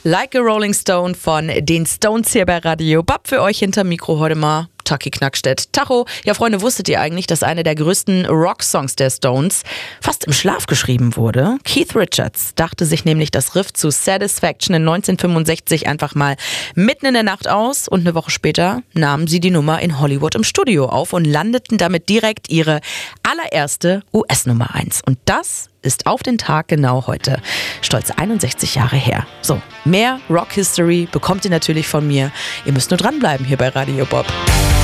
Like a Rolling Stone von den Stones hier bei Radio Bob. Für euch hinterm Mikro heute mal Taki Knackstedt. Tacho, ja Freunde, wusstet ihr eigentlich, dass einer der größten Rocksongs der Stones fast im Schlaf geschrieben wurde? Keith Richards dachte sich nämlich das Riff zu Satisfaction in 1965 einfach mal mitten in der Nacht aus und eine Woche später nahmen sie die Nummer in Hollywood im Studio auf und landeten damit direkt ihre allererste US-Nummer 1. Und das ist auf den Tag genau heute. Stolze 61 Jahre her. So, mehr Rock History bekommt ihr natürlich von mir. Ihr müsst nur dranbleiben hier bei Radio Bob.